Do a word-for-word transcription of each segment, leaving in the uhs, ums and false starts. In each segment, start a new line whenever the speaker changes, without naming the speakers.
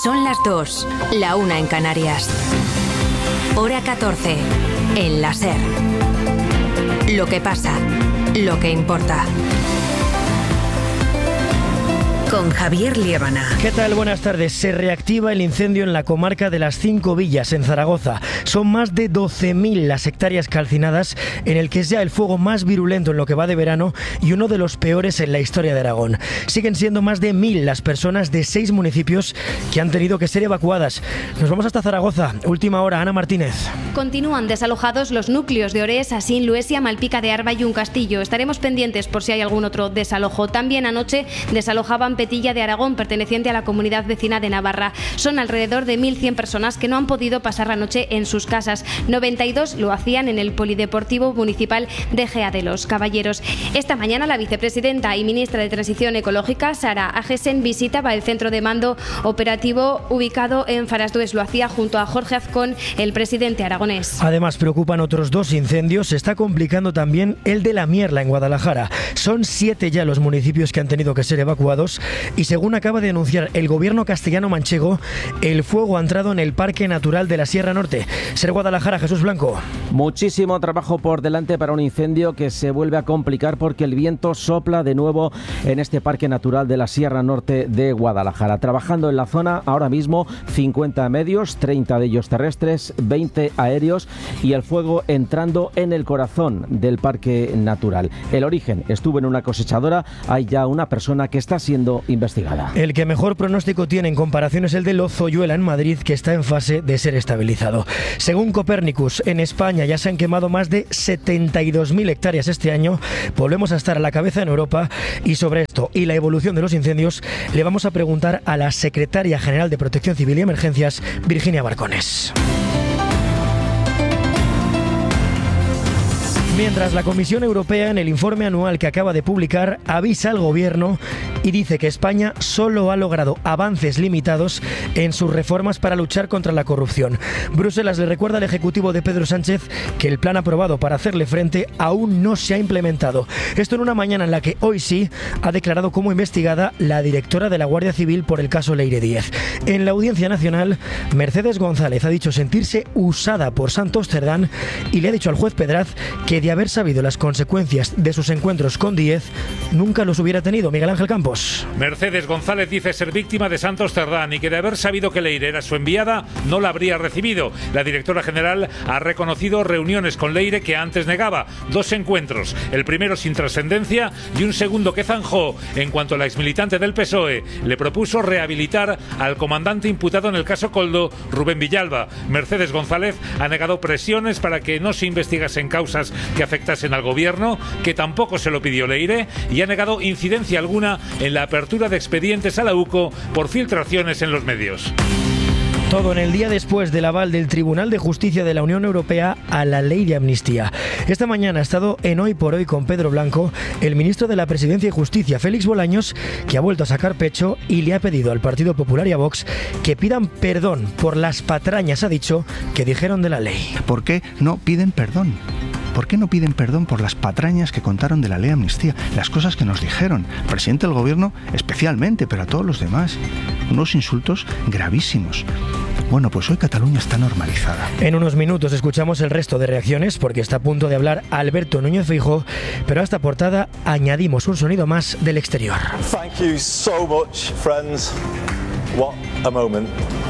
Son las dos, la una en Canarias. Hora catorce, en la SER. Lo que pasa, lo que importa. Con Javier Liébana.
¿Qué tal? Buenas tardes. Se reactiva el incendio en la comarca de las Cinco Villas, en Zaragoza. Son más de doce mil las hectáreas calcinadas, en el que es ya el fuego más virulento en lo que va de verano y uno de los peores en la historia de Aragón. Siguen siendo más de mil las personas de seis municipios que han tenido que ser evacuadas. Nos vamos hasta Zaragoza. Última hora, Ana Martínez.
Continúan desalojados los núcleos de Orés, Asín, Luesia, Malpica de Arba y Un Castillo. Estaremos pendientes por si hay algún otro desalojo. También anoche desalojaban Petilla de Aragón, perteneciente a la comunidad vecina de Navarra. Son alrededor de mil cien personas que no han podido pasar la noche en sus casas. noventa y dos lo hacían en el Polideportivo Municipal de Gea de los Caballeros. Esta mañana la vicepresidenta y ministra de Transición Ecológica, Sara Agesen, visitaba el centro de mando operativo ubicado en Farasdues. Lo hacía junto a Jorge Azcón, el presidente aragonés.
Además, preocupan otros dos incendios. Se está complicando también el de La Mierla, en Guadalajara. Son siete ya los municipios que han tenido que ser evacuados. Y según acaba de anunciar el gobierno castellano-manchego, el fuego ha entrado en el Parque Natural de la Sierra Norte. Ser Guadalajara, Jesús Blanco.
Muchísimo trabajo por delante para un incendio que se vuelve a complicar porque el viento sopla de nuevo en este Parque Natural de la Sierra Norte de Guadalajara. Trabajando en la zona ahora mismo cincuenta medios, treinta de ellos terrestres, veinte aéreos y el fuego entrando en el corazón del Parque Natural. El origen estuvo en una cosechadora. Hay ya una persona que está siendo investigada.
El que mejor pronóstico tiene en comparación es el de Lozoyuela, en Madrid, que está en fase de ser estabilizado. Según Copérnicus, en España ya se han quemado más de setenta y dos mil hectáreas este año. Volvemos a estar a la cabeza en Europa, y sobre esto y la evolución de los incendios le vamos a preguntar a la secretaria general de Protección Civil y Emergencias, Virginia Barcones. Mientras la Comisión Europea, en el informe anual que acaba de publicar, avisa al Gobierno y dice que España solo ha logrado avances limitados en sus reformas para luchar contra la corrupción. Bruselas le recuerda al Ejecutivo de Pedro Sánchez que el plan aprobado para hacerle frente aún no se ha implementado. Esto en una mañana en la que hoy sí ha declarado como investigada la directora de la Guardia Civil por el caso Leire Díez. En la Audiencia Nacional, Mercedes González ha dicho sentirse usada por Santos Cerdán y le ha dicho al juez Pedraz que de haber sabido las consecuencias de sus encuentros con Díez, nunca los hubiera tenido. Miguel Ángel Campos.
Mercedes González dice ser víctima de Santos Cerdán y que de haber sabido que Leire era su enviada, no la habría recibido. La directora general ha reconocido reuniones con Leire que antes negaba. Dos encuentros, el primero sin trascendencia y un segundo que zanjó en cuanto la exmilitante del P S O E le propuso rehabilitar al comandante imputado en el caso Coldo, Rubén Villalba. Mercedes González ha negado presiones para que no se investigasen causas que afectasen al gobierno, que tampoco se lo pidió Leire, y ha negado incidencia alguna en la apertura de expedientes a la U C O por filtraciones en los medios.
Todo en el día después del aval del Tribunal de Justicia de la Unión Europea a la ley de amnistía. Esta mañana ha estado en Hoy por Hoy con Pedro Blanco, el ministro de la Presidencia y Justicia, Félix Bolaños, que ha vuelto a sacar pecho y le ha pedido al Partido Popular y a Vox que pidan perdón por las patrañas, ha dicho, que dijeron de la ley.
¿Por qué no piden perdón? ¿Por qué no piden perdón por las patrañas que contaron de la ley de amnistía? Las cosas que nos dijeron, el presidente del gobierno especialmente, pero a todos los demás. Unos insultos gravísimos. Bueno, pues hoy Cataluña está normalizada.
En unos minutos escuchamos el resto de reacciones porque está a punto de hablar Alberto Núñez Feijóo, pero a esta portada añadimos un sonido más del exterior.
Thank you so much, friends. What a moment.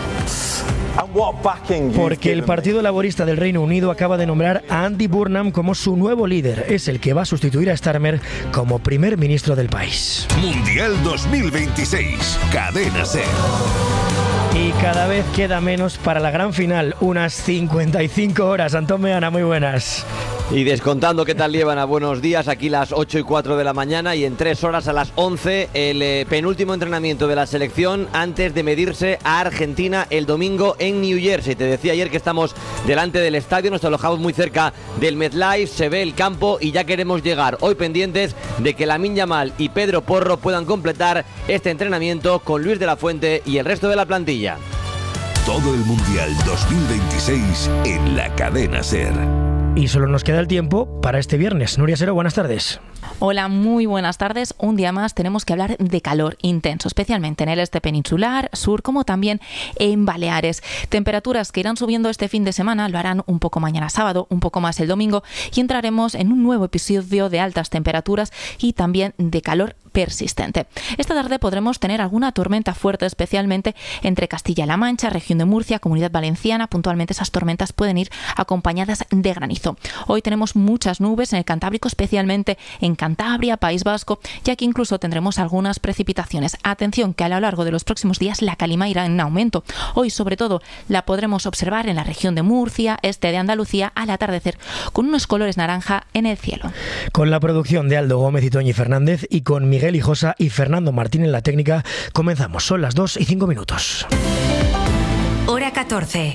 Porque el Partido Laborista del Reino Unido acaba de nombrar a Andy Burnham como su nuevo líder. Es el que va a sustituir a Starmer como primer ministro del país.
Mundial dos mil veintiséis, Cadena SER.
Y cada vez queda menos para la gran final, unas cincuenta y cinco horas. Antón Meana, muy buenas.
Y descontando, ¿qué tal, Liébana? Buenos días, aquí las ocho y cuatro de la mañana y en tres horas a las once el eh, penúltimo entrenamiento de la selección antes de medirse a Argentina el domingo en New Jersey. Te decía ayer que estamos delante del estadio, nos alojamos muy cerca del MetLife, se ve el campo y ya queremos llegar. Hoy pendientes de que Lamine Yamal y Pedro Porro puedan completar este entrenamiento con Luis de la Fuente y el resto de la plantilla.
Todo el Mundial dos mil veintiséis en la Cadena SER.
Y solo nos queda el tiempo para este viernes. Nuria Sero, buenas tardes.
Hola, muy buenas tardes. Un día más tenemos que hablar de calor intenso, especialmente en el este peninsular, sur, como también en Baleares. Temperaturas que irán subiendo este fin de semana, lo harán un poco mañana sábado, un poco más el domingo, y entraremos en un nuevo episodio de altas temperaturas y también de calor persistente. Esta tarde podremos tener alguna tormenta fuerte, especialmente entre Castilla-La Mancha, región de Murcia, Comunidad Valenciana. Puntualmente esas tormentas pueden ir acompañadas de granizo. Hoy tenemos muchas nubes en el Cantábrico, especialmente en Cantabria, País Vasco, y aquí incluso tendremos algunas precipitaciones. Atención, que a lo largo de los próximos días la calima irá en aumento. Hoy, sobre todo, la podremos observar en la región de Murcia, este de Andalucía, al atardecer, con unos colores naranja en el cielo.
Con la producción de Aldo Gómez y Toñi Fernández y con Miguel Hijosa y Fernando Martín en la técnica, comenzamos. Son las dos y cinco minutos.
Hora catorce.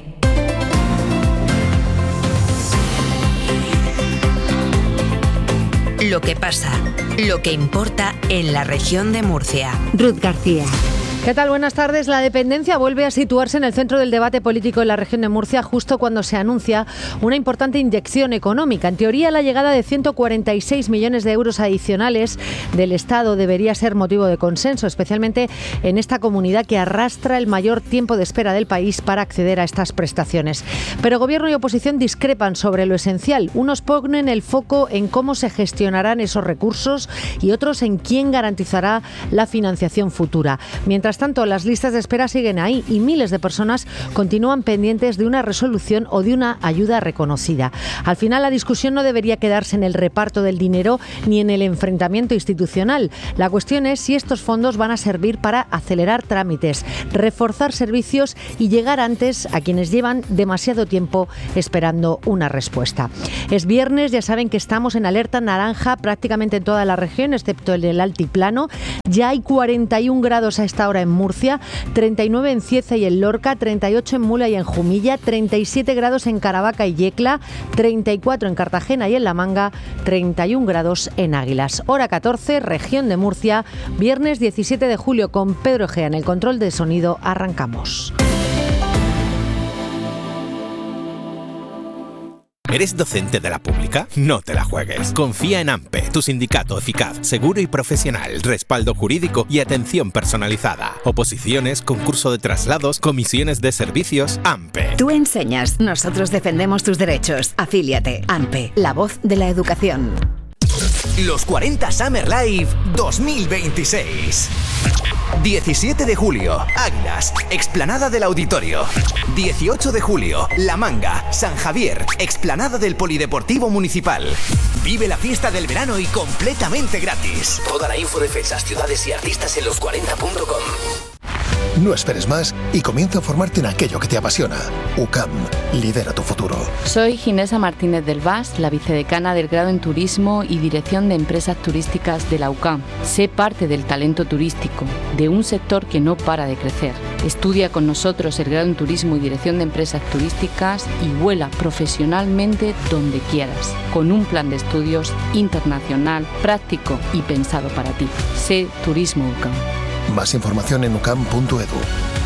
Lo que pasa, lo que importa en la región de Murcia.
Ruth García. ¿Qué tal? Buenas tardes. La dependencia vuelve a situarse en el centro del debate político en la región de Murcia justo cuando se anuncia una importante inyección económica. En teoría, la llegada de ciento cuarenta y seis millones de euros adicionales del Estado debería ser motivo de consenso, especialmente en esta comunidad que arrastra el mayor tiempo de espera del país para acceder a estas prestaciones. Pero Gobierno y oposición discrepan sobre lo esencial. Unos ponen el foco en cómo se gestionarán esos recursos y otros en quién garantizará la financiación futura. Mientras tanto, las listas de espera siguen ahí y miles de personas continúan pendientes de una resolución o de una ayuda reconocida. Al final, la discusión no debería quedarse en el reparto del dinero ni en el enfrentamiento institucional. La cuestión es si estos fondos van a servir para acelerar trámites, reforzar servicios y llegar antes a quienes llevan demasiado tiempo esperando una respuesta. Es viernes, ya saben que estamos en alerta naranja prácticamente en toda la región, excepto en el altiplano. Ya hay cuarenta y un grados a esta hora en Murcia, treinta y nueve en Cieza y en Lorca, treinta y ocho en Mula y en Jumilla, treinta y siete grados en Caravaca y Yecla, treinta y cuatro en Cartagena y en La Manga, treinta y un grados en Águilas. Hora catorce, región de Murcia, viernes diecisiete de julio, con Pedro Egea en el control de sonido. Arrancamos.
¿Eres docente de la pública? No te la juegues. Confía en AMPE, tu sindicato eficaz, seguro y profesional, respaldo jurídico y atención personalizada. Oposiciones, concurso de traslados, comisiones de servicios. AMPE.
Tú enseñas, nosotros defendemos tus derechos. Afíliate. AMPE, la voz de la educación.
Los cuarenta Summer Live dos mil veintiséis. diecisiete de julio, Águilas, explanada del Auditorio. dieciocho de julio, La Manga, San Javier, explanada del Polideportivo Municipal. Vive la fiesta del verano y completamente gratis. Toda la info de fechas, ciudades y artistas en los cuarenta punto com.
No esperes más y comienza a formarte en aquello que te apasiona. U C A M, lidera tu futuro.
Soy Ginesa Martínez del Vaz, la vicedecana del grado en Turismo y Dirección de Empresas Turísticas de la U C A M. Sé parte del talento turístico, de un sector que no para de crecer. Estudia con nosotros el grado en Turismo y Dirección de Empresas Turísticas y vuela profesionalmente donde quieras, con un plan de estudios internacional, práctico y pensado para ti. Sé Turismo U C A M.
Más información en ucam punto edu.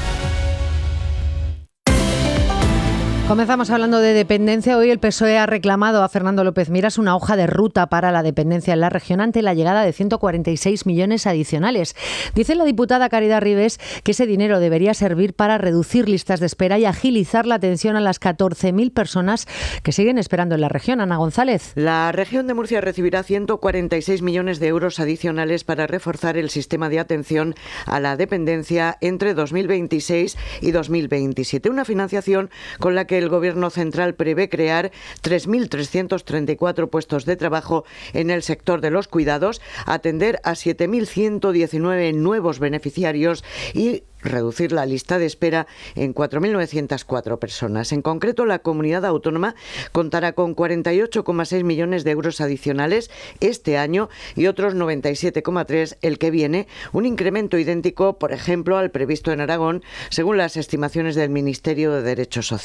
Comenzamos hablando de dependencia. Hoy el P S O E ha reclamado a Fernando López Miras una hoja de ruta para la dependencia en la región ante la llegada de ciento cuarenta y seis millones adicionales. Dice la diputada Caridad Ribes que ese dinero debería servir para reducir listas de espera y agilizar la atención a las catorce mil personas que siguen esperando en la región. Ana González.
La región de Murcia recibirá ciento cuarenta y seis millones de euros adicionales para reforzar el sistema de atención a la dependencia entre dos mil veintiséis y dos mil veintisiete. Una financiación con la que el Gobierno central prevé crear tres mil trescientos treinta y cuatro puestos de trabajo en el sector de los cuidados, atender a siete mil ciento diecinueve nuevos beneficiarios y reducir la lista de espera en cuatro mil novecientas cuatro personas. En concreto, la comunidad autónoma contará con cuarenta y ocho coma seis millones de euros adicionales este año y otros noventa y siete coma tres el que viene, un incremento idéntico, por ejemplo, al previsto en Aragón, según las estimaciones del Ministerio de Derechos Sociales.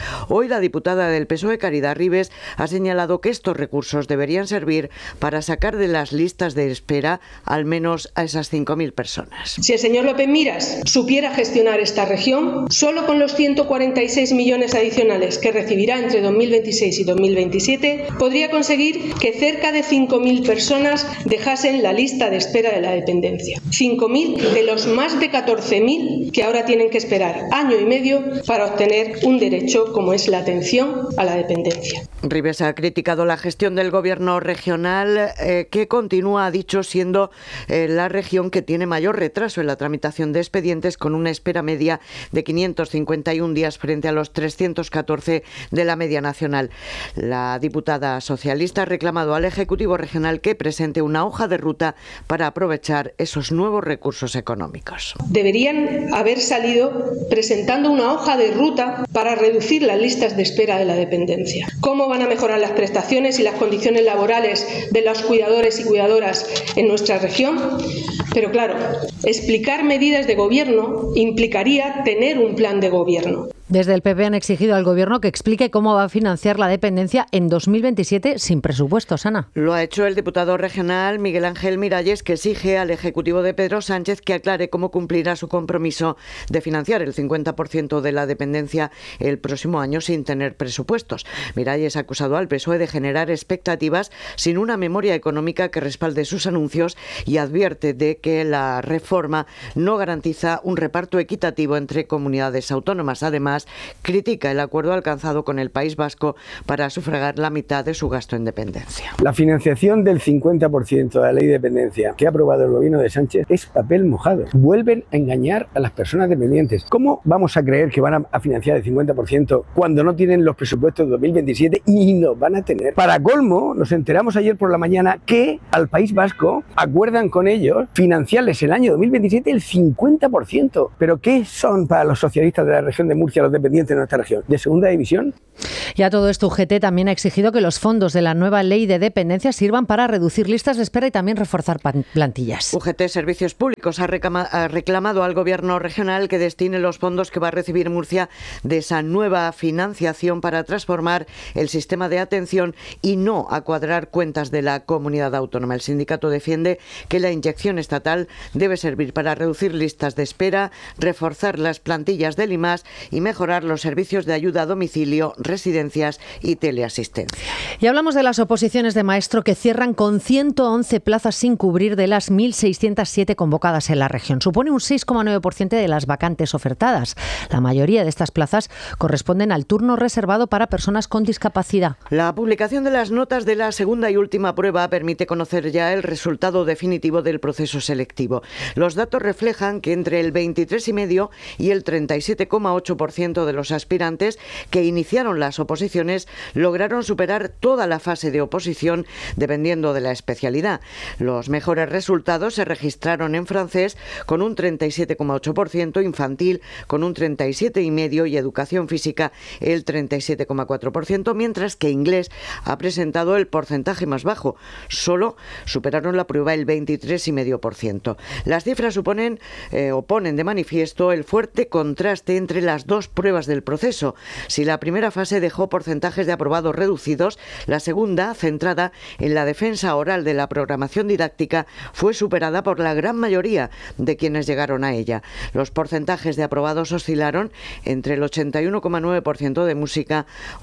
Hoy la diputada del P S O E, Caridad Ribes, ha señalado que estos recursos deberían servir para sacar de las listas de espera al menos a esas cinco mil personas.
Si el señor López Miras supiera gestionar esta región, solo con los ciento cuarenta y seis millones adicionales que recibirá entre dos mil veintiséis y dos mil veintisiete, podría conseguir que cerca de cinco mil personas dejasen la lista de espera de la dependencia. cinco mil de los más de catorce mil que ahora tienen que esperar año y medio para obtener un derecho como es la atención a la dependencia.
Ribes ha criticado la gestión del gobierno regional, eh, que continúa, ha dicho, siendo eh, la región que tiene mayor retraso en la tramitación de expedientes, con una espera media de quinientos cincuenta y uno días frente a los trescientos catorce de la media nacional. La diputada socialista ha reclamado al Ejecutivo regional que presente una hoja de ruta para aprovechar esos nuevos recursos económicos.
Deberían haber salido presentando una hoja de ruta para reducir las listas de espera de la dependencia. ¿Cómo van a mejorar las prestaciones y las condiciones laborales de los cuidadores y cuidadoras en nuestra región? Pero claro, explicar medidas de gobierno implicaría tener un plan de gobierno.
Desde el P P han exigido al Gobierno que explique cómo va a financiar la dependencia en dos mil veintisiete sin presupuestos, Ana.
Lo ha hecho el diputado regional Miguel Ángel Miralles, que exige al Ejecutivo de Pedro Sánchez que aclare cómo cumplirá su compromiso de financiar el cincuenta por ciento de la dependencia el próximo año sin tener presupuestos. Miralles ha acusado al P S O E de generar expectativas sin una memoria económica que respalde sus anuncios y advierte de que la reforma no garantiza un reparto equitativo entre comunidades autónomas. Además, critica el acuerdo alcanzado con el País Vasco para sufragar la mitad de su gasto en dependencia.
La financiación del cincuenta por ciento de la ley de dependencia que ha aprobado el gobierno de Sánchez es papel mojado. Vuelven a engañar a las personas dependientes. ¿Cómo vamos a creer que van a financiar el cincuenta por ciento cuando no tienen los presupuestos de dos mil veintisiete y no van a tener? Para colmo, nos enteramos ayer por la mañana que al País Vasco acuerdan con ellos financiarles el año dos mil veintisiete el cincuenta por ciento. ¿Pero qué son para los socialistas de la región de Murcia los dependientes de nuestra región? ¿De segunda división?
Y a todo esto, U G T también ha exigido que los fondos de la nueva ley de dependencia sirvan para reducir listas de espera y también reforzar plantillas.
U G T Servicios Públicos ha, recama, ha reclamado al Gobierno regional que destine los fondos que va a recibir Murcia de esa nueva financiación para transformar el sistema de atención y no a cuadrar cuentas de la comunidad autónoma. El sindicato defiende que la inyección estatal debe servir para reducir listas de espera, reforzar las plantillas del I M A S y mejorar los servicios de ayuda a domicilio, residencias y teleasistencia.
Y hablamos de las oposiciones de maestro que cierran con ciento once plazas sin cubrir de las mil seiscientos siete convocadas en la región. Supone un seis coma nueve por ciento de las vacantes ofertadas. La mayoría de estas plazas corresponden al turno reservado para personas con discapacidad.
La publicación de las notas de la segunda y última prueba permite conocer ya el resultado definitivo del proceso selectivo. Los datos reflejan que entre el veintitrés coma cinco por ciento y el treinta y siete coma ocho por ciento de los aspirantes que iniciaron las oposiciones lograron superar toda la fase de oposición dependiendo de la especialidad. Los mejores resultados se registraron en francés con un treinta y siete coma ocho por ciento, infantil con un treinta y siete coma cinco por ciento y educación física el treinta y siete coma cuatro por ciento, mientras que inglés ha presentado el porcentaje más bajo. Solo superaron la prueba el veintitrés coma cinco por ciento. Las cifras suponen eh, o ponen de manifiesto el fuerte contraste entre las dos pruebas del proceso. Si la primera fase dejó porcentajes de aprobados reducidos, la segunda, centrada en la defensa oral de la programación didáctica, fue superada por la gran mayoría de quienes llegaron a ella. Los porcentajes de aprobados oscilaron entre el ochenta y uno coma nueve por ciento de música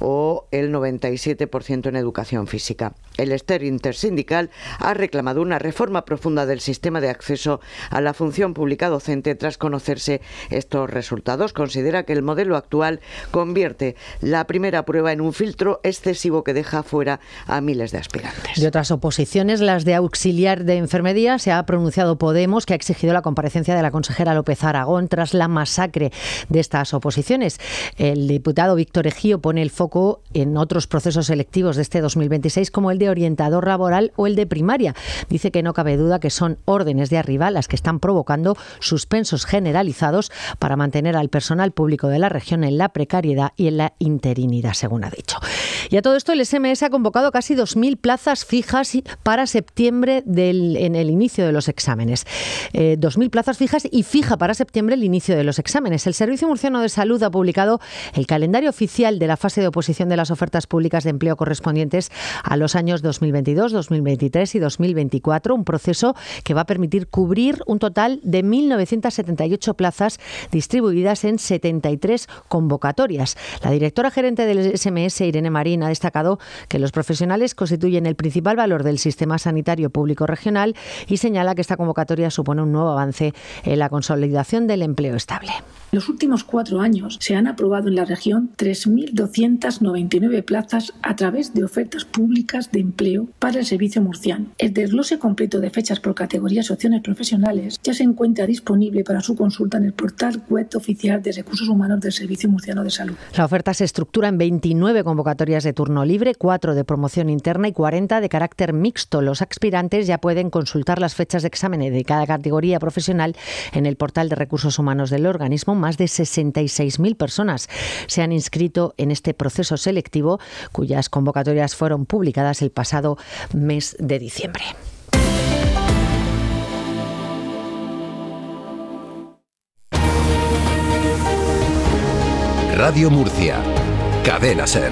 o el noventa y siete por ciento en educación física. El Ester Intersindical ha reclamado una reforma profunda del sistema de acceso a la función pública docente tras conocerse estos resultados. Considera que el modelo actual convierte la primera prueba en un filtro excesivo que deja fuera a miles de aspirantes.
De otras oposiciones, las de auxiliar de enfermería, se ha pronunciado Podemos, que ha exigido la comparecencia de la consejera López Aragón tras la masacre de estas oposiciones. El diputado Víctor Ejío pone el foco en otros procesos selectivos de este dos mil veintiséis, como el de orientador laboral o el de primaria. Dice que no cabe duda que son órdenes de arriba las que están provocando suspensos generalizados para mantener al personal público de la la región en la precariedad y en la interinidad, según ha dicho. Y a todo esto el S M S ha convocado casi dos mil plazas fijas para septiembre del, en el inicio de los exámenes. Eh, dos mil plazas fijas y fija para septiembre el inicio de los exámenes. El Servicio Murciano de Salud ha publicado el calendario oficial de la fase de oposición de las ofertas públicas de empleo correspondientes a los años dos mil veintidós, dos mil veintitrés y dos mil veinticuatro, un proceso que va a permitir cubrir un total de mil novecientas setenta y ocho plazas distribuidas en setenta y tres convocatorias. La directora gerente del S M S, Irene Marín, ha destacado que los profesionales constituyen el principal valor del sistema sanitario público regional y señala que esta convocatoria supone un nuevo avance en la consolidación del empleo estable.
En los últimos cuatro años se han aprobado en la región tres mil doscientas noventa y nueve plazas a través de ofertas públicas de empleo para el servicio murciano. El desglose completo de fechas por categorías y opciones profesionales ya se encuentra disponible para su consulta en el portal web oficial de Recursos Humanos del Servicio Murciano de Salud.
La oferta se estructura en veintinueve convocatorias de turno libre, cuatro de promoción interna y cuarenta de carácter mixto. Los aspirantes ya pueden consultar las fechas de examen de cada categoría profesional en el portal de Recursos Humanos del organismo. Más de sesenta y seis mil personas se han inscrito en este proceso selectivo, cuyas convocatorias fueron publicadas el pasado mes de diciembre.
Radio Murcia, Cadena SER.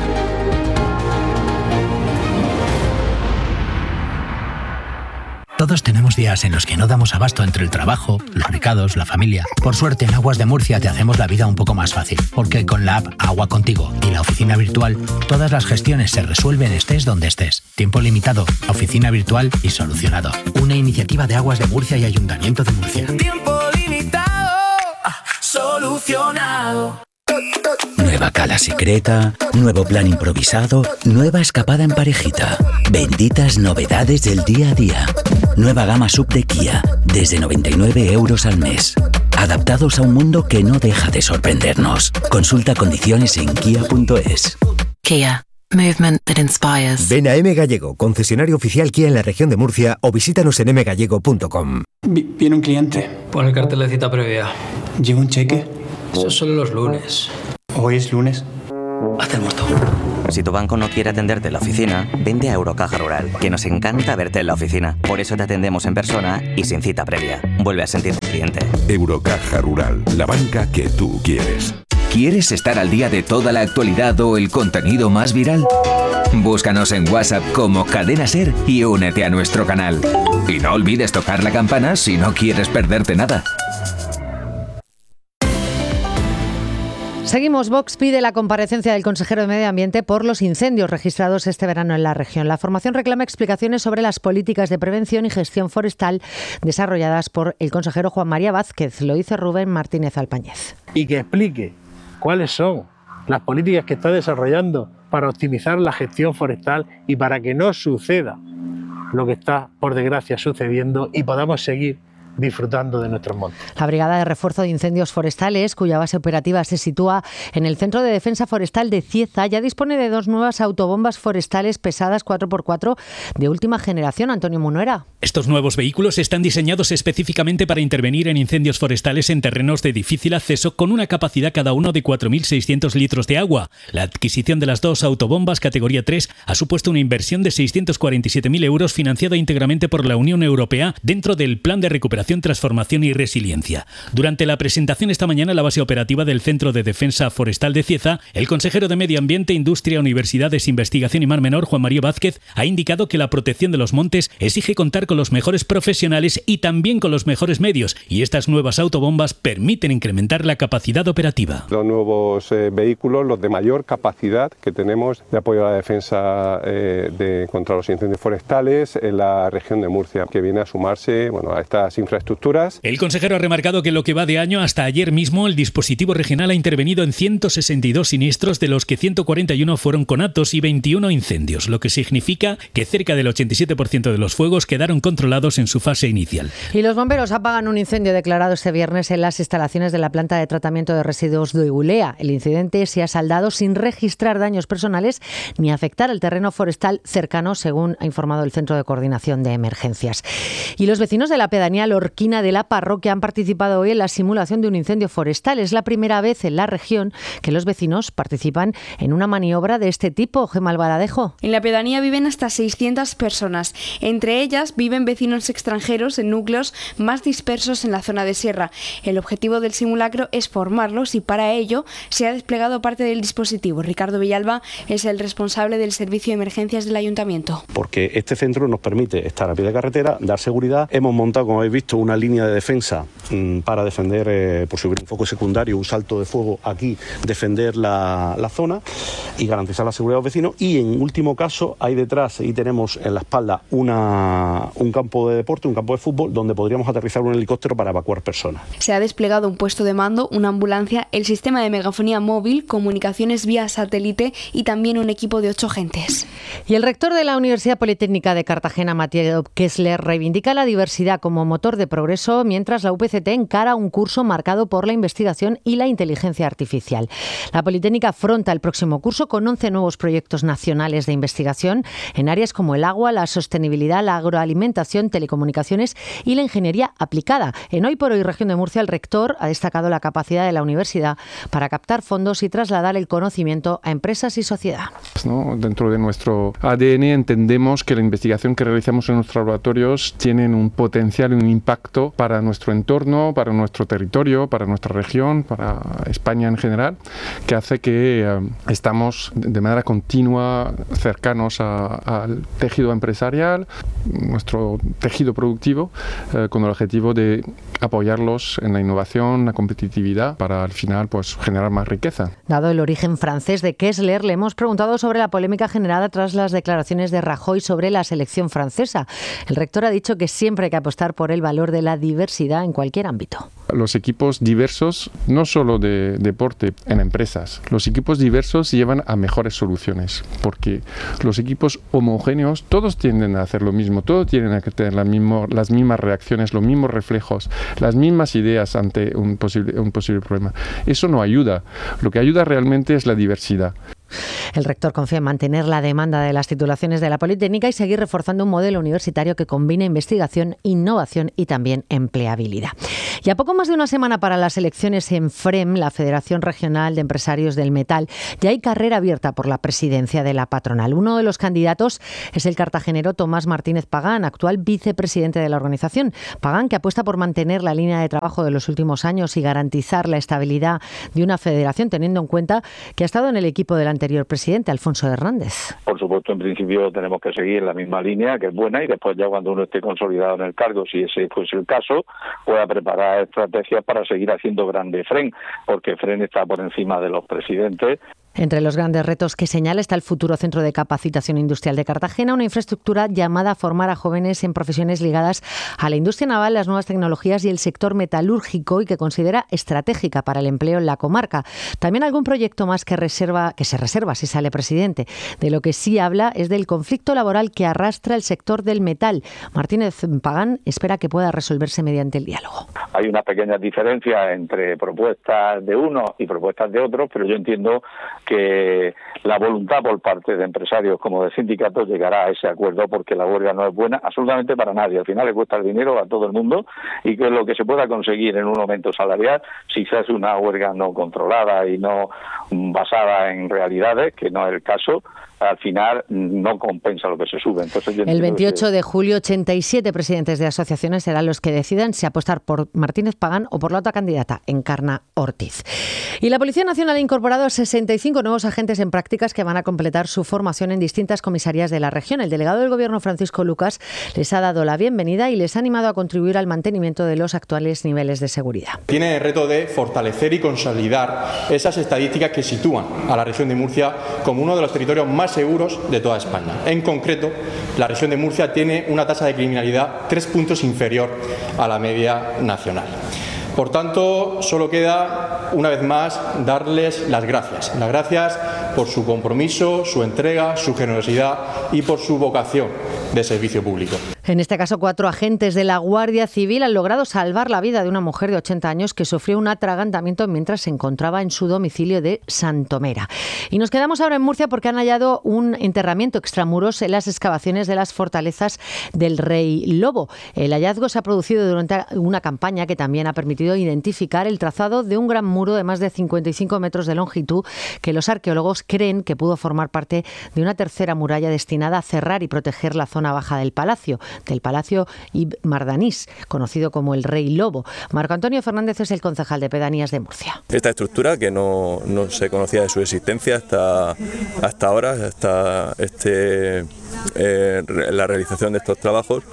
Todos tenemos días en los que no damos abasto entre el trabajo, los recados, la familia. Por suerte, en Aguas de Murcia te hacemos la vida un poco más fácil, porque con la app Agua Contigo y la oficina virtual, todas las gestiones se resuelven estés donde estés. Tiempo limitado, oficina virtual y solucionado. Una iniciativa de Aguas de Murcia y Ayuntamiento de Murcia.
Tiempo limitado, solucionado.
Nueva cala secreta, nuevo plan improvisado, nueva escapada en parejita. Benditas novedades del día a día. Nueva gama sub de Kia, desde noventa y nueve euros al mes. Adaptados a un mundo que no deja de sorprendernos. Consulta condiciones en kia punto es.
Kia. Movement that inspires.
Ven a M Gallego, concesionario oficial Kia en la región de Murcia, o visítanos en m gallego punto com.
Viene un cliente. Pon el cartel de cita previa. ¿Lleva un cheque? Eso es solo los lunes. ¿Hoy es lunes? Haz el muerto.
Si tu banco no quiere atenderte en la oficina, vende a Eurocaja Rural, que nos encanta verte en la oficina. Por eso te atendemos en persona y sin cita previa. Vuelve a sentirte cliente.
Eurocaja Rural, la banca que tú quieres.
¿Quieres estar al día de toda la actualidad o el contenido más viral? Búscanos en WhatsApp como Cadena SER y únete a nuestro canal. Y no olvides tocar la campana si no quieres perderte nada.
Seguimos. Vox pide la comparecencia del consejero de Medio Ambiente por los incendios registrados este verano en la región. La formación reclama explicaciones sobre las políticas de prevención y gestión forestal desarrolladas por el consejero Juan María Vázquez. Lo dice Rubén Martínez Alpañez.
Y que explique cuáles son las políticas que está desarrollando para optimizar la gestión forestal y para que no suceda lo que está, por desgracia, sucediendo y podamos seguir disfrutando de nuestros montes.
La Brigada de Refuerzo de Incendios Forestales, cuya base operativa se sitúa en el Centro de Defensa Forestal de Cieza, ya dispone de dos nuevas autobombas forestales pesadas cuatro por cuatro de última generación. Antonio Munuera.
Estos nuevos vehículos están diseñados específicamente para intervenir en incendios forestales en terrenos de difícil acceso, con una capacidad cada uno de cuatro mil seiscientos litros de agua. La adquisición de las dos autobombas categoría tres ha supuesto una inversión de seiscientos cuarenta y siete mil euros financiada íntegramente por la Unión Europea dentro del Plan de Recuperación, Transformación y Resiliencia. Durante la presentación esta mañana en la base operativa del Centro de Defensa Forestal de Cieza, el consejero de Medio Ambiente, Industria, Universidades, Investigación y Mar Menor, Juan María Vázquez, ha indicado que la protección de los montes exige contar con los mejores profesionales y también con los mejores medios, y estas nuevas autobombas permiten incrementar la capacidad operativa.
Los nuevos eh, vehículos, los de mayor capacidad que tenemos de apoyo a la defensa eh, de, contra los incendios forestales en la región de Murcia, que viene a sumarse bueno, a estas infraestructuras.
El consejero ha remarcado que lo que va de año hasta ayer mismo, el dispositivo regional ha intervenido en ciento sesenta y dos siniestros, de los que ciento cuarenta y uno fueron conatos y veintiuno incendios, lo que significa que cerca del ochenta y siete por ciento de los fuegos quedaron controlados en su fase inicial.
Y los bomberos apagan un incendio declarado este viernes en las instalaciones de la planta de tratamiento de residuos de Ulea. El incidente se ha saldado sin registrar daños personales ni afectar al terreno forestal cercano, según ha informado el Centro de Coordinación de Emergencias. Y los vecinos de la pedanía Los Orquina de la Parroquia han participado hoy en la simulación de un incendio forestal. Es la primera vez en la región que los vecinos participan en una maniobra de este tipo. Gemma Albaladejo.
En la pedanía viven hasta seiscientas personas. Entre ellas viven vecinos extranjeros en núcleos más dispersos en la zona de sierra. El objetivo del simulacro es formarlos y para ello se ha desplegado parte del dispositivo. Ricardo Villalba es el responsable del servicio de emergencias del ayuntamiento.
Porque este centro nos permite estar a pie de carretera, dar seguridad. Hemos montado, como habéis visto, una línea de defensa mmm, para defender, eh, por si hubiera un foco secundario, un salto de fuego aquí, defender la, la zona y garantizar la seguridad de los vecinos. Y en último caso, hay detrás y tenemos en la espalda una, un campo de deporte, un campo de fútbol, donde podríamos aterrizar un helicóptero para evacuar personas.
Se ha desplegado un puesto de mando, una ambulancia, el sistema de megafonía móvil, comunicaciones vía satélite y también un equipo de ocho agentes.
Y el rector de la Universidad Politécnica de Cartagena, Mathieu Kessler, reivindica la diversidad como motor de progreso, mientras la U P C T encara un curso marcado por la investigación y la inteligencia artificial. La Politécnica afronta el próximo curso con once nuevos proyectos nacionales de investigación en áreas como el agua, la sostenibilidad, la agroalimentación, telecomunicaciones y la ingeniería aplicada. En Hoy por Hoy Región de Murcia, el rector ha destacado la capacidad de la universidad para captar fondos y trasladar el conocimiento a empresas y sociedad.
¿No? Dentro de nuestro A D N entendemos que la investigación que realizamos en nuestros laboratorios tienen un potencial y un impacto para nuestro entorno, para nuestro territorio, para nuestra región, para España en general, que hace que eh, estamos de manera continua cercanos al tejido empresarial, nuestro tejido productivo, eh, con el objetivo de apoyarlos en la innovación, la competitividad, para al final pues generar más riqueza.
Dado el origen francés de Kessler, le hemos preguntado sobre la polémica generada tras las declaraciones de Rajoy sobre la selección francesa. El rector ha dicho que siempre hay que apostar por el valor de la diversidad en cualquier ámbito.
Los equipos diversos, no solo de deporte, en empresas, los equipos diversos llevan a mejores soluciones, porque los equipos homogéneos, todos tienden a hacer lo mismo, todos tienen a tener la mismo, las mismas reacciones, los mismos reflejos, las mismas ideas ante un posible, un posible problema. Eso no ayuda. Lo que ayuda realmente es la diversidad.
El rector confía en mantener la demanda de las titulaciones de la Politécnica y seguir reforzando un modelo universitario que combine investigación, innovación y también empleabilidad. Y a poco más de una semana para las elecciones en FREM, la Federación Regional de Empresarios del Metal, ya hay carrera abierta por la presidencia de la patronal. Uno de los candidatos es el cartagenero Tomás Martínez Pagán, actual vicepresidente de la organización. Pagán, que apuesta por mantener la línea de trabajo de los últimos años y garantizar la estabilidad de una federación, teniendo en cuenta que ha estado en el equipo del anterior presidente, Alfonso Hernández.
Por supuesto, en principio tenemos que seguir la misma línea, que es buena, y después ya cuando uno esté consolidado en el cargo, si ese fuese el caso, pueda preparar estrategias para seguir haciendo grande FREN, porque FREN está por encima de los presidentes.
Entre los grandes retos que señala está el futuro Centro de Capacitación Industrial de Cartagena, una infraestructura llamada a formar a jóvenes en profesiones ligadas a la industria naval, las nuevas tecnologías y el sector metalúrgico, y que considera estratégica para el empleo en la comarca. También algún proyecto más que reserva, que se reserva si sale presidente. De lo que sí habla es del conflicto laboral que arrastra el sector del metal. Martínez Pagán espera que pueda resolverse mediante el diálogo.
Hay una pequeña diferencia entre propuestas de unos y propuestas de otros, pero yo entiendo que la voluntad por parte de empresarios como de sindicatos llegará a ese acuerdo, porque la huelga no es buena absolutamente para nadie. Al final le cuesta el dinero a todo el mundo, y que lo que se pueda conseguir en un aumento salarial, si se hace una huelga no controlada y no basada en realidades, que no es el caso, al final no compensa lo que se sube. Entonces, yo
el veintiocho de julio, ochenta y siete presidentes de asociaciones serán los que decidan si apostar por Martínez Pagán o por la otra candidata, Encarna Ortiz. Y la Policía Nacional ha incorporado a sesenta y cinco nuevos agentes en prácticas que van a completar su formación en distintas comisarías de la región. El delegado del Gobierno, Francisco Lucas, les ha dado la bienvenida y les ha animado a contribuir al mantenimiento de los actuales niveles de seguridad.
Tiene el reto de fortalecer y consolidar esas estadísticas que sitúan a la región de Murcia como uno de los territorios más seguros de toda España. En concreto, la región de Murcia tiene una tasa de criminalidad tres puntos inferior a la media nacional. Por tanto, solo queda, una vez más, darles las gracias. Las gracias por su compromiso, su entrega, su generosidad y por su vocación de servicio público.
En este caso, cuatro agentes de la Guardia Civil han logrado salvar la vida de una mujer de ochenta años que sufrió un atragantamiento mientras se encontraba en su domicilio de Santomera. Y nos quedamos ahora en Murcia porque han hallado un enterramiento extramuros en las excavaciones de las fortalezas del Rey Lobo. El hallazgo se ha producido durante una campaña que también ha permitido identificar el trazado de un gran muro de más de cincuenta y cinco metros de longitud que los arqueólogos creen que pudo formar parte de una tercera muralla destinada a cerrar y proteger la zona baja del palacio, del Palacio Ibn Mardanís, conocido como el Rey Lobo. Marco Antonio Fernández es el concejal de Pedanías de Murcia.
Esta estructura, que no, no se conocía de su existencia hasta, hasta ahora, hasta este, eh, la realización de estos trabajos,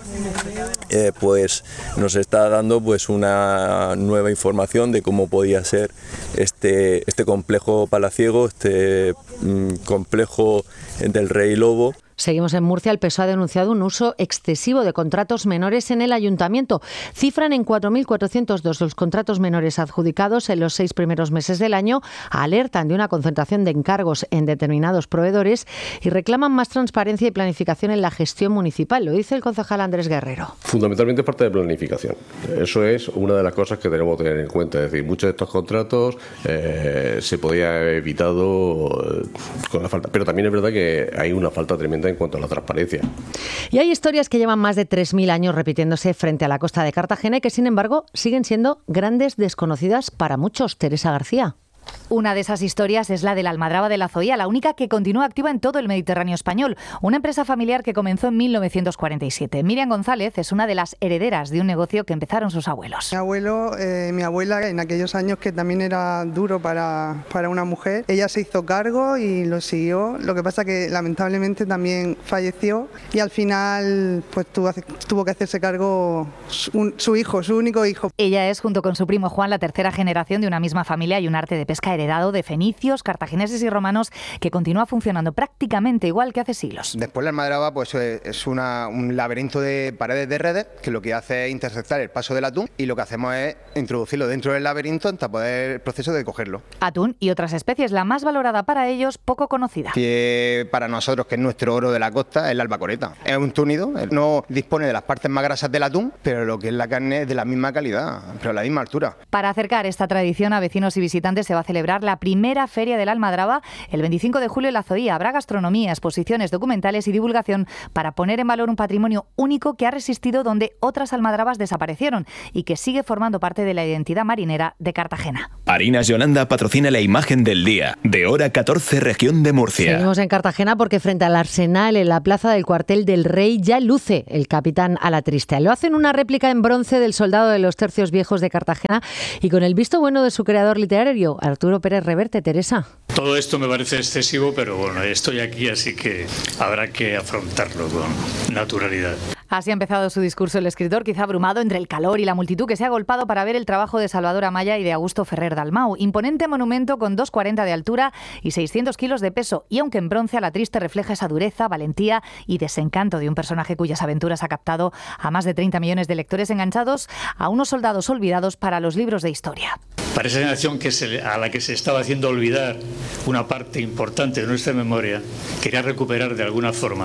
eh, pues nos está dando pues una nueva información de cómo podía ser este, este complejo palaciego, este mm, complejo del Rey Lobo.
Seguimos en Murcia. El P S O E ha denunciado un uso excesivo de contratos menores en el ayuntamiento. Cifran en cuatro mil cuatrocientos dos los contratos menores adjudicados en los seis primeros meses del año, alertan de una concentración de encargos en determinados proveedores y reclaman más transparencia y planificación en la gestión municipal. Lo dice el concejal Andrés Guerrero.
Fundamentalmente parte de planificación. Eso es una de las cosas que tenemos que tener en cuenta. Es decir, muchos de estos contratos eh, se podía haber evitado con la falta. Pero también es verdad que hay una falta tremenda en cuanto a la transparencia.
Y hay historias que llevan más de tres mil años repitiéndose frente a la costa de Cartagena y que, sin embargo, siguen siendo grandes desconocidas para muchos. Teresa García.
Una de esas historias es la de la Almadraba de la Zoía, la única que continúa activa en todo el Mediterráneo español, una empresa familiar que comenzó en mil novecientos cuarenta y siete. Miriam González es una de las herederas de un negocio que empezaron sus abuelos.
Mi abuelo, eh, mi abuela, en aquellos años que también era duro para, para una mujer, ella se hizo cargo y lo siguió. Lo que pasa que lamentablemente también falleció y al final pues tuvo, tuvo que hacerse cargo su, su hijo, su único hijo.
Ella es, junto con su primo Juan, la tercera generación de una misma familia y un arte de pesca heredado de fenicios, cartagineses y romanos que continúa funcionando prácticamente igual que hace siglos.
Después la Almadraba pues, es una, un laberinto de paredes de redes que lo que hace es interceptar el paso del atún y lo que hacemos es introducirlo dentro del laberinto hasta poder el proceso de cogerlo.
Atún y otras especies, la más valorada para ellos, poco conocida.
Que para nosotros, que es nuestro oro de la costa, es la albacoreta. Es un túnido, no dispone de las partes más grasas del atún, pero lo que es la carne es de la misma calidad, pero a la misma altura.
Para acercar esta tradición a vecinos y visitantes se va a celebrar la primera Feria de la Almadraba el veinticinco de julio en la Zoía. Habrá gastronomía, exposiciones, documentales y divulgación para poner en valor un patrimonio único que ha resistido donde otras almadrabas desaparecieron y que sigue formando parte de la identidad marinera de Cartagena.
Harinas Yolanda patrocina la imagen del día, de hora catorce, región de Murcia.
Seguimos en Cartagena porque frente al Arsenal, en la plaza del Cuartel del Rey, ya luce el capitán Alatriste. Lo hacen una réplica en bronce del soldado de los tercios viejos de Cartagena y con el visto bueno de su creador literario, Arturo Pérez Reverte. Teresa.
Todo esto me parece excesivo, pero bueno, estoy aquí, así que habrá que afrontarlo con naturalidad.
Así ha empezado su discurso el escritor, quizá abrumado entre el calor y la multitud que se ha agolpado para ver el trabajo de Salvador Amaya y de Augusto Ferrer Dalmau. Imponente monumento con dos coma cuarenta de altura y seiscientos kilos de peso. Y aunque en bronce, Alatriste refleja esa dureza, valentía y desencanto de un personaje cuyas aventuras ha captado a más de treinta millones de lectores enganchados a unos soldados olvidados para los libros de historia.
Para esa generación que se, a la que se estaba haciendo olvidar una parte importante de nuestra memoria, quería recuperar de alguna forma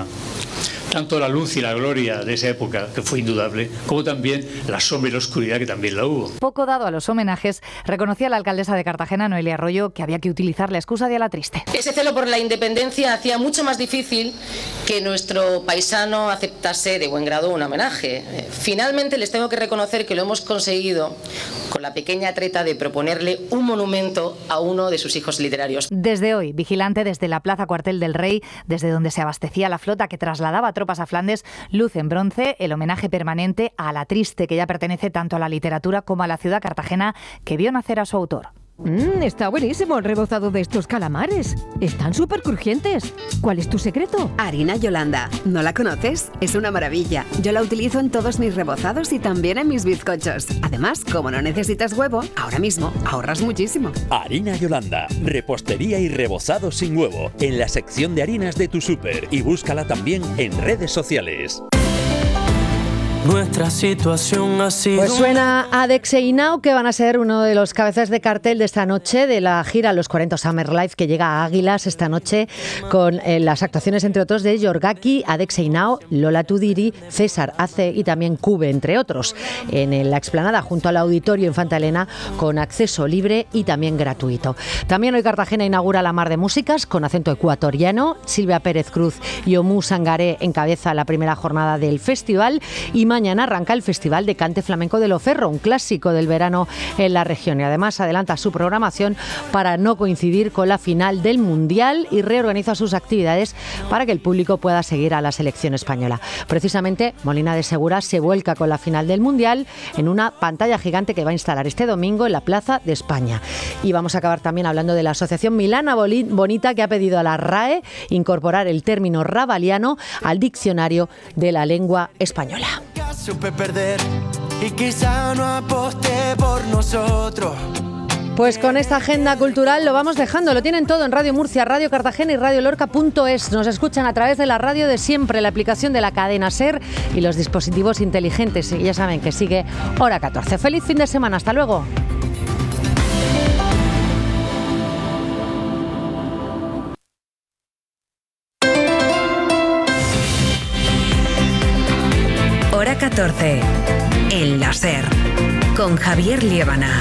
tanto la luz y la gloria de esa época, que fue indudable, como también la sombra y la oscuridad, que también la hubo.
Poco dado a los homenajes, reconocía la alcaldesa de Cartagena, Noelia Arroyo, que había que utilizar la excusa de Alatriste.
Ese celo por la independencia hacía mucho más difícil que nuestro paisano aceptase de buen grado un homenaje. Finalmente les tengo que reconocer que lo hemos conseguido con la pequeña treta de proponerle un monumento a uno de sus hijos literarios.
Desde hoy, vigilante desde la Plaza Cuartel del Rey, desde donde se abastecía la flota que trasladaba tropas a Flandes, luce en bronce el homenaje permanente a Alatriste, que ya pertenece tanto a la literatura como a la ciudad cartagena que vio nacer a su autor.
Mmm, está buenísimo el rebozado de estos calamares. Están súper crujientes. ¿Cuál es tu secreto?
Harina Yolanda. ¿No la conoces? Es una maravilla. Yo la utilizo en todos mis rebozados y también en mis bizcochos. Además, como no necesitas huevo, ahora mismo ahorras muchísimo.
Harina Yolanda. Repostería y rebozado sin huevo. En la sección de harinas de tu súper. Y búscala también en redes sociales.
nuestra situación ha sido...
Pues suena Adexeinao, que van a ser uno de los cabezas de cartel de esta noche de la gira Los cuarenta Summer Life, que llega a Águilas esta noche con eh, las actuaciones, entre otros, de Yorgaki, Adexeinao, Lola Tudiri, César Ace y también Cube, entre otros, en la explanada junto al Auditorio Infanta Elena, con acceso libre y también gratuito. También hoy Cartagena inaugura la Mar de Músicas con acento ecuatoriano. Silvia Pérez Cruz y Omu Sangaré encabeza la primera jornada del festival y mañana arranca el Festival de Cante Flamenco de Loferro, un clásico del verano en la región, y además adelanta su programación para no coincidir con la final del Mundial y reorganiza sus actividades para que el público pueda seguir a la selección española. Precisamente Molina de Segura se vuelca con la final del Mundial en una pantalla gigante que va a instalar este domingo en la Plaza de España. Y vamos a acabar también hablando de la Asociación Milana Bonita, que ha pedido a la RAE incorporar el término rabaliano al diccionario de la lengua española.
Supe perder y quizá no aposté por nosotros.
Pues con esta agenda cultural lo vamos dejando. Lo tienen todo en Radio Murcia, Radio Cartagena y Radio Lorca punto es. Nos escuchan a través de la radio de siempre, la aplicación de la cadena SER y los dispositivos inteligentes. Y ya saben que sigue Hora catorce. Feliz fin de semana. Hasta luego.
Hora catorce, en la SER, con Javier Liébana.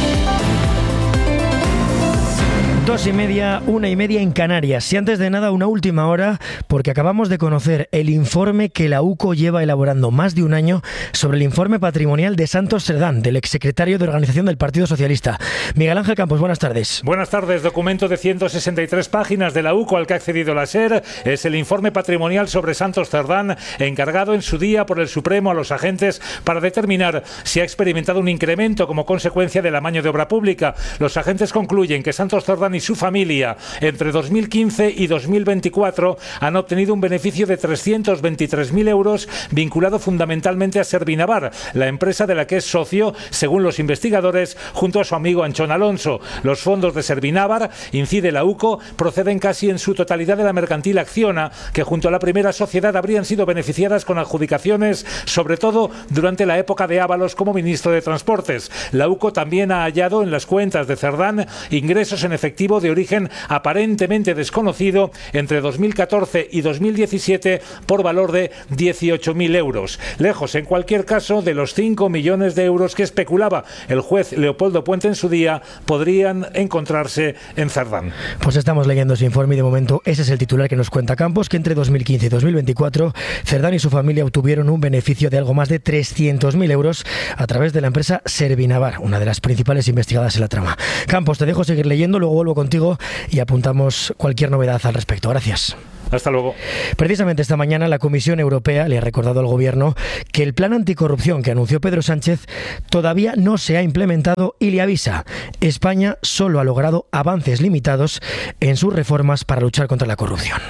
Dos y media, una y media en Canarias. Y antes de nada, una última hora, porque acabamos de conocer el informe que la U C O lleva elaborando más de un año sobre el informe patrimonial de Santos Cerdán, del exsecretario de Organización del Partido Socialista. Miguel Ángel Campos, buenas tardes.
Buenas tardes. Documento de ciento sesenta y tres páginas de la U C O al que ha accedido la SER. Es el informe patrimonial sobre Santos Cerdán, encargado en su día por el Supremo a los agentes para determinar si ha experimentado un incremento como consecuencia del amaño de obra pública. Los agentes concluyen que Santos Cerdán y su familia entre dos mil quince y dos mil veinticuatro han obtenido un beneficio de trescientos veintitrés mil euros vinculado fundamentalmente a Servinavar, la empresa de la que es socio, según los investigadores, junto a su amigo Anchón Alonso. Los fondos de Servinavar, incide la U C O, proceden casi en su totalidad de la mercantil Acciona, que junto a la primera sociedad habrían sido beneficiadas con adjudicaciones, sobre todo durante la época de Ábalos como ministro de Transportes. La U C O también ha hallado en las cuentas de Cerdán ingresos en efectivo de origen aparentemente desconocido entre dos mil catorce y dos mil diecisiete por valor de dieciocho mil euros. Lejos, en cualquier caso, de los cinco millones de euros que especulaba el juez Leopoldo Puente en su día, podrían encontrarse en Cerdán.
Pues estamos leyendo ese informe y de momento ese es el titular que nos cuenta Campos, que entre dos mil quince y dos mil veinticuatro Cerdán y su familia obtuvieron un beneficio de algo más de trescientos mil euros a través de la empresa Servinavar, una de las principales investigadas en la trama. Campos, te dejo seguir leyendo, luego vuelvo contigo y apuntamos cualquier novedad al respecto. Gracias.
Hasta luego.
Precisamente esta mañana la Comisión Europea le ha recordado al Gobierno que el plan anticorrupción que anunció Pedro Sánchez todavía no se ha implementado y le avisa: España solo ha logrado avances limitados en sus reformas para luchar contra la corrupción.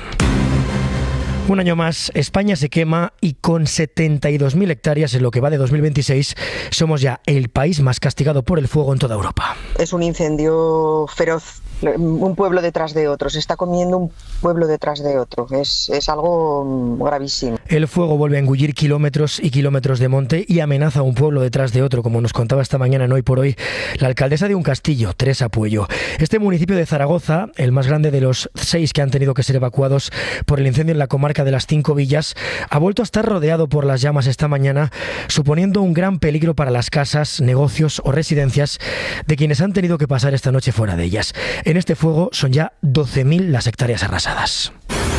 Un año más, España se quema y con setenta y dos mil hectáreas en lo que va de dos mil veintiséis, somos ya el país más castigado por el fuego en toda Europa.
Es un incendio feroz, un pueblo detrás de otro, se está comiendo un pueblo detrás de otro, es, es algo gravísimo.
El fuego vuelve a engullir kilómetros y kilómetros de monte y amenaza a un pueblo detrás de otro, como nos contaba esta mañana en Hoy por Hoy la alcaldesa de Uncastillo, Teresa Puello. Este municipio de Zaragoza, el más grande de los seis que han tenido que ser evacuados por el incendio en la comarca de las Cinco Villas, ha vuelto a estar rodeado por las llamas esta mañana, suponiendo un gran peligro para las casas, negocios o residencias de quienes han tenido que pasar esta noche fuera de ellas. En este fuego son ya doce mil las hectáreas arrasadas.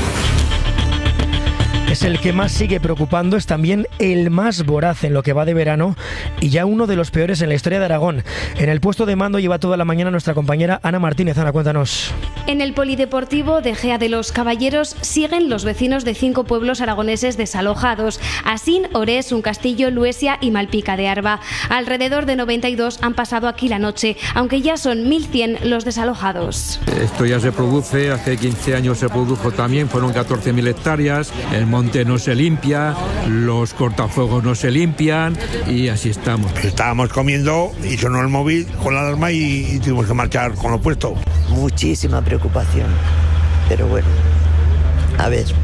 Es el que más sigue preocupando, es también el más voraz en lo que va de verano y ya uno de los peores en la historia de Aragón. En el puesto de mando lleva toda la mañana nuestra compañera Ana Martínez. Ana, cuéntanos.
En el polideportivo de Gea de los Caballeros siguen los vecinos de cinco pueblos aragoneses desalojados: Asín, Orés, Uncastillo, Luesia y Malpica de Arba. Alrededor de noventa y dos han pasado aquí la noche, aunque ya son mil cien los desalojados.
Esto ya se produce, hace quince años se produjo también, fueron catorce mil hectáreas, el monte no se limpia, los cortafuegos no se limpian y así estamos.
Estábamos comiendo y sonó el móvil con la alarma y, y tuvimos que marchar con lo puesto.
Muchísima preocupación, pero bueno, a ver,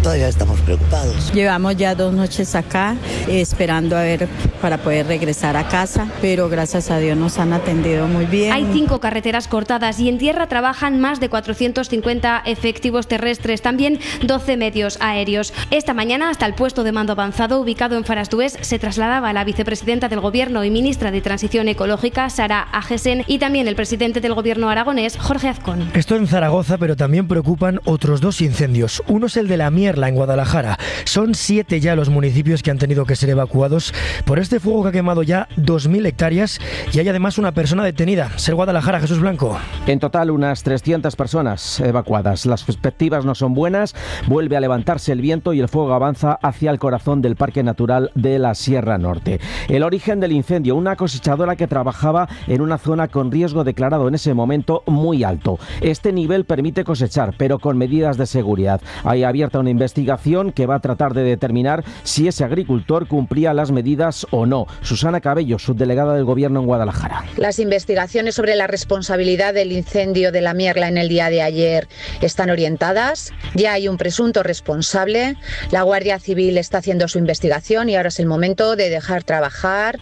todavía estamos preocupados.
Llevamos ya dos noches acá eh, esperando a ver para poder regresar a casa, pero gracias a Dios nos han atendido muy bien.
Hay cinco carreteras cortadas y en tierra trabajan más de cuatrocientos cincuenta efectivos terrestres, también doce medios aéreos. Esta mañana hasta el puesto de mando avanzado ubicado en Farasdués se trasladaba la vicepresidenta del Gobierno y ministra de Transición Ecológica, Sara Agesen, y también el presidente del Gobierno aragonés, Jorge Azcón.
Esto en Zaragoza, pero también preocupan otros dos incendios. Uno es el de La Mierla, en Guadalajara. Son siete ya los municipios que han tenido que ser evacuados por este fuego que ha quemado ya dos mil hectáreas y hay además una persona detenida. Ser Guadalajara, Jesús Blanco.
En total, unas trescientas personas evacuadas. Las perspectivas no son buenas. Vuelve a levantarse el viento y el fuego avanza hacia el corazón del Parque Natural de la Sierra Norte. El origen del incendio, una cosechadora que trabajaba en una zona con riesgo declarado en ese momento muy alto. Este nivel permite cosechar, pero con medidas de seguridad. Hay abierta una investigación que va a tratar de determinar si ese agricultor cumplía las medidas o no. Susana Cabello, subdelegada del Gobierno en Guadalajara.
Las investigaciones sobre la responsabilidad del incendio de La Mierla en el día de ayer están orientadas. Ya hay un presunto responsable. La Guardia Civil está haciendo su investigación y ahora es el momento de dejar trabajar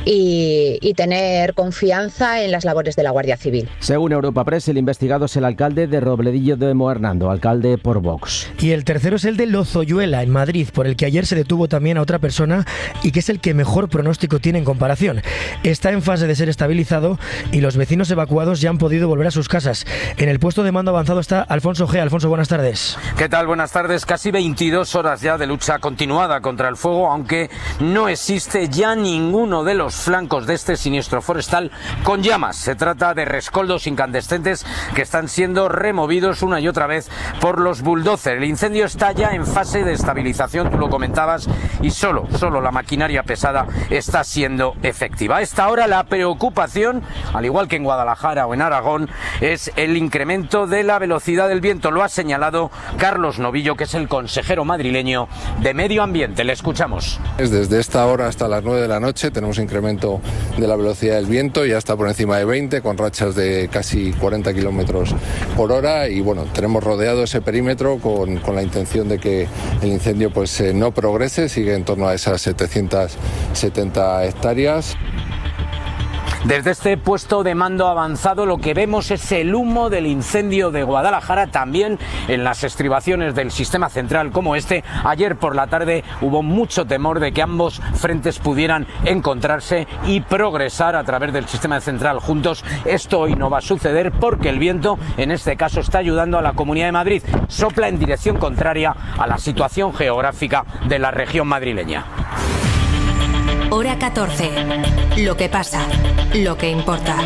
y, y tener confianza en las labores de la Guardia Civil.
Según Europa Press, el investigado es el alcalde de Robledillo de Moernando, alcalde por Vox.
Y el tercero es el de Lozoyuela, en Madrid, por el que ayer se detuvo también a otra persona y que es el que mejor pronóstico tiene en comparación. Está en fase de ser estabilizado y los vecinos evacuados ya han podido volver a sus casas. En el puesto de mando avanzado está Alfonso G. Alfonso, buenas tardes.
¿Qué tal? Buenas tardes. Casi veintidós horas ya de lucha continuada contra el fuego, aunque no existe ya ninguno de los flancos de este siniestro forestal con llamas. Se trata de rescoldos incandescentes que están siendo removidos una y otra vez por los bulldozers. El incendio está ya en fase de estabilización, tú lo comentabas, y solo, solo la maquinaria pesada está siendo efectiva. A esta hora la preocupación, al igual que en Guadalajara o en Aragón, es el incremento de la velocidad del viento. Lo ha señalado Carlos Novillo, que es el consejero madrileño de Medio Ambiente. Le escuchamos.
Desde esta hora hasta las nueve de la noche tenemos incremento de la velocidad del viento, ya está por encima de veinte, con rachas de casi cuarenta kilómetros por hora, y bueno, tenemos rodeado ese perímetro con, con la intención de que el incendio pues eh, no progrese, sigue en torno a esas setecientas setenta hectáreas.
Desde este puesto de mando avanzado lo que vemos es el humo del incendio de Guadalajara, también en las estribaciones del sistema central como este. Ayer por la tarde hubo mucho temor de que ambos frentes pudieran encontrarse y progresar a través del sistema central juntos. Esto hoy no va a suceder porque el viento, en este caso, está ayudando a la Comunidad de Madrid. Sopla en dirección contraria a la situación geográfica de la región madrileña.
Hora catorce. Lo que pasa, lo que importa.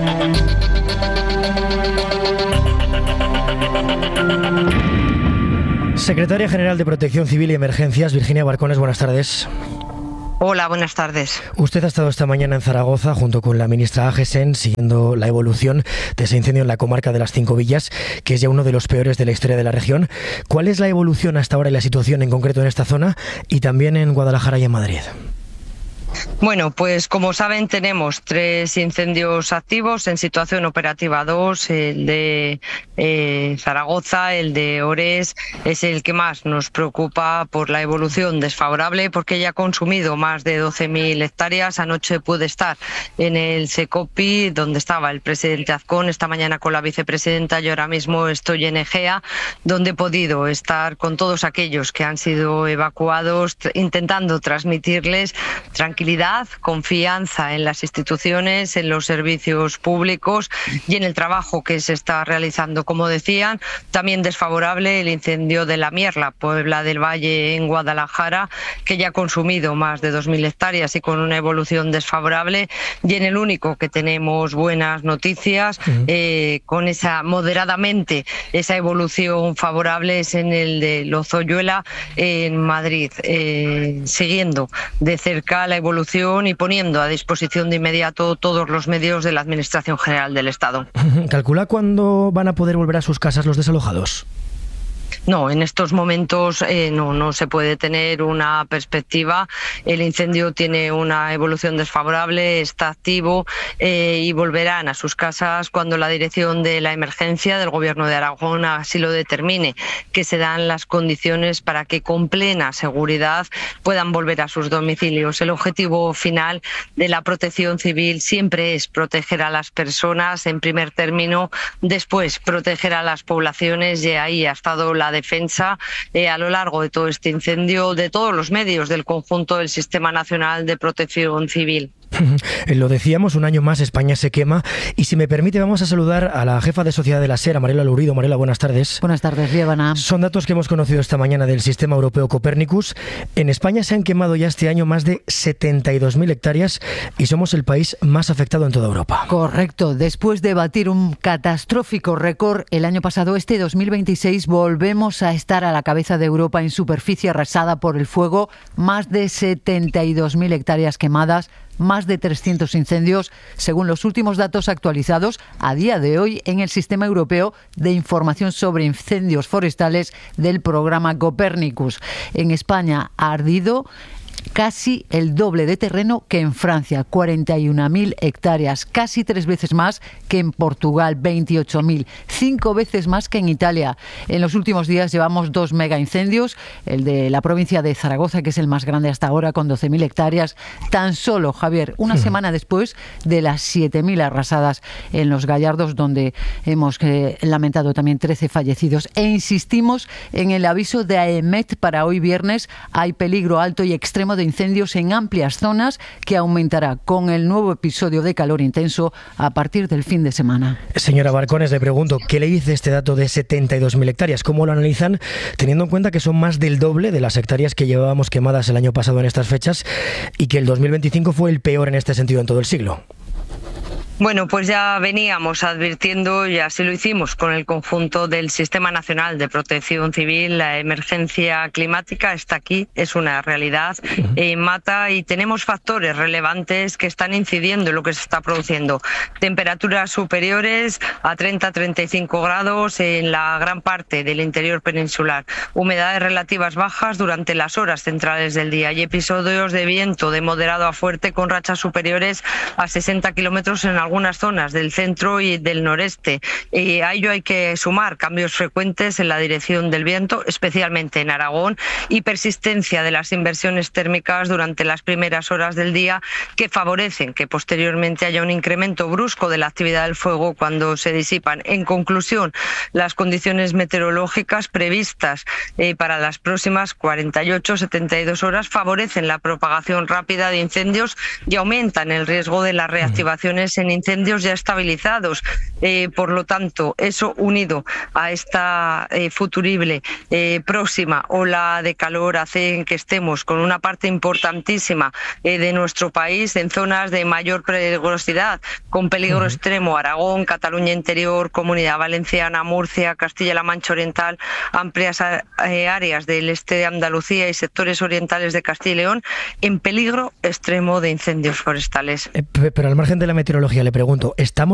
Secretaria General de Protección Civil y Emergencias, Virginia Barcones, buenas tardes.
Hola, buenas tardes.
Usted ha estado esta mañana en Zaragoza junto con la ministra Agesen siguiendo la evolución de ese incendio en la comarca de las Cinco Villas, que es ya uno de los peores de la historia de la región. ¿Cuál es la evolución hasta ahora y la situación en concreto en esta zona y también en Guadalajara y en Madrid?
Bueno, pues como saben tenemos tres incendios activos en situación operativa dos, el de eh, Zaragoza, el de Ores, es el que más nos preocupa por la evolución desfavorable porque ya ha consumido más de doce mil hectáreas. Anoche pude estar en el Secopi donde estaba el presidente Azcón, esta mañana con la vicepresidenta, yo ahora mismo estoy en Egea, donde he podido estar con todos aquellos que han sido evacuados, intentando transmitirles tranquilidad, confianza en las instituciones, en los servicios públicos y en el trabajo que se está realizando. Como decían, también desfavorable el incendio de La Mierla, Puebla del Valle, en Guadalajara, que ya ha consumido más de dos mil hectáreas y con una evolución desfavorable. Y en el único que tenemos buenas noticias, uh-huh. eh, con esa moderadamente esa evolución favorable, es en el de Lozoyuela, en Madrid, eh, siguiendo de cerca la evolución y poniendo a disposición de inmediato todos los medios de la Administración General del Estado.
¿Calcula cuándo van a poder volver a sus casas los desalojados?
No, en estos momentos eh, no, no se puede tener una perspectiva. El incendio tiene una evolución desfavorable, está activo eh, y volverán a sus casas cuando la dirección de la emergencia del Gobierno de Aragón así lo determine, que se dan las condiciones para que con plena seguridad puedan volver a sus domicilios. El objetivo final de la Protección Civil siempre es proteger a las personas en primer término, después proteger a las poblaciones, y ahí ha estado la defensa eh, a lo largo de todo este incendio de todos los medios del conjunto del Sistema Nacional de Protección Civil.
Lo decíamos, un año más España se quema, y si me permite vamos a saludar a la jefa de Sociedad de la SER, Marela Lourido. Marela, buenas tardes.
Buenas tardes, Líbana.
Son datos que hemos conocido esta mañana del Sistema Europeo Copernicus. En España se han quemado ya este año más de setenta y dos mil hectáreas y somos el país más afectado en toda Europa.
Correcto. Después de batir un catastrófico récord el año pasado, este dos mil veintiséis volvemos a estar a la cabeza de Europa en superficie arrasada por el fuego. Más de setenta y dos mil hectáreas quemadas, más de trescientos incendios, según los últimos datos actualizados a día de hoy en el Sistema Europeo de Información sobre Incendios Forestales del programa Copernicus. En España ha ardido casi el doble de terreno que en Francia, cuarenta y una mil hectáreas, casi tres veces más que en Portugal, veintiocho mil, cinco veces más que en Italia. En los últimos días llevamos dos mega incendios, el de la provincia de Zaragoza, que es el más grande hasta ahora, con doce mil hectáreas, tan solo, Javier, una sí. semana después de las siete mil arrasadas en Los Gallardos, donde hemos eh, lamentado también trece fallecidos. E insistimos en el aviso de AEMET para hoy viernes: hay peligro alto y extremo de incendios en amplias zonas, que aumentará con el nuevo episodio de calor intenso a partir del fin de semana.
Señora Barcones, le pregunto, ¿qué le dice este dato de setenta y dos mil hectáreas? ¿Cómo lo analizan, teniendo en cuenta que son más del doble de las hectáreas que llevábamos quemadas el año pasado en estas fechas y que el dos mil veinticinco fue el peor en este sentido en todo el siglo?
Bueno, pues ya veníamos advirtiendo, y así lo hicimos con el conjunto del Sistema Nacional de Protección Civil. La emergencia climática está aquí, es una realidad, eh, mata, y tenemos factores relevantes que están incidiendo en lo que se está produciendo. Temperaturas superiores a treinta a treinta y cinco grados en la gran parte del interior peninsular, humedades relativas bajas durante las horas centrales del día y episodios de viento de moderado a fuerte con rachas superiores a sesenta kilómetros en algunas zonas del centro y del noreste. Y a ello hay que sumar cambios frecuentes en la dirección del viento, especialmente en Aragón, y persistencia de las inversiones térmicas durante las primeras horas del día, que favorecen que posteriormente haya un incremento brusco de la actividad del fuego cuando se disipan. En conclusión, las condiciones meteorológicas previstas eh, para las próximas cuarenta y ocho a setenta y dos horas favorecen la propagación rápida de incendios y aumentan el riesgo de las reactivaciones en incendios ya estabilizados. Eh, por lo tanto, eso unido a esta eh, futurible eh, próxima ola de calor hace que estemos con una parte importantísima eh, de nuestro país en zonas de mayor peligrosidad, con peligro uh-huh. extremo: Aragón, Cataluña Interior, Comunidad Valenciana, Murcia, Castilla-La Mancha Oriental, amplias eh, áreas del este de Andalucía y sectores orientales de Castilla y León en peligro extremo de incendios forestales.
Eh, pero al margen de la meteorología, le pregunto, ¿estamos